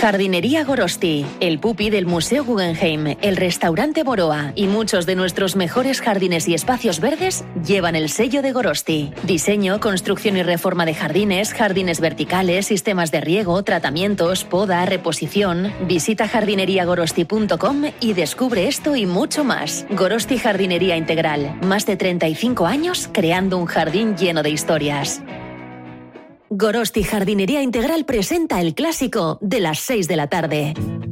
Jardinería Gorosti, el pupi del Museo Guggenheim, el restaurante Boroa y muchos de nuestros mejores jardines y espacios verdes llevan el sello de Gorosti. Diseño, construcción y reforma de jardines, jardines verticales, sistemas de riego, tratamientos, poda, reposición. Visita jardineriagorosti.com y descubre esto y mucho más. Gorosti Jardinería Integral, más de 35 años creando un jardín lleno de historias. Gorosti Jardinería Integral presenta el clásico de las 6 de la tarde.